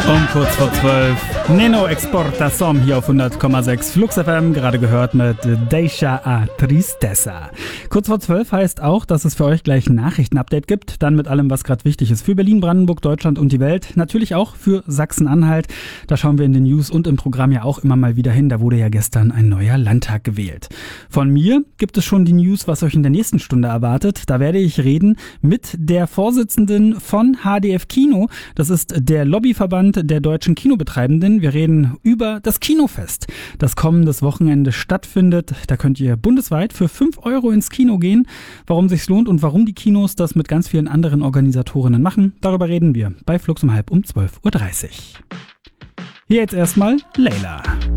Um kurz vor 12, Neno Exportação hier auf 100,6 Flux FM, gerade gehört mit Deixa a Tristeza. Kurz vor 12 heißt auch, dass es für euch gleich ein Nachrichtenupdate gibt, dann mit allem, was gerade wichtig ist für Berlin, Brandenburg, Deutschland und die Welt, natürlich auch für Sachsen-Anhalt. Da schauen wir in den News und im Programm ja auch immer mal wieder hin, da wurde ja gestern ein neuer Landtag gewählt. Von mir gibt es schon die News, was euch in der nächsten Stunde erwartet. Da werde ich reden mit der Vorsitzenden von HDF Kino, das ist der Lobbyverband der deutschen Kinobetreibenden. Wir reden über das Kinofest, das kommendes Wochenende stattfindet. Da könnt ihr bundesweit für 5 € ins Kino gehen. Warum sich's lohnt und warum die Kinos das mit ganz vielen anderen Organisatorinnen machen, darüber reden wir bei Flux um 12:30. Hier jetzt erstmal Layla.